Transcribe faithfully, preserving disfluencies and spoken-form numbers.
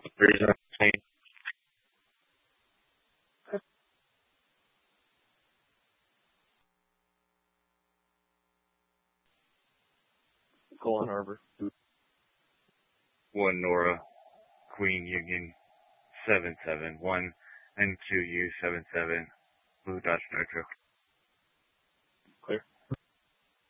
Colin Harbor. One Nora, Queen Union, seven seven one, N Q U seven seven, Blue Dodge Nitro.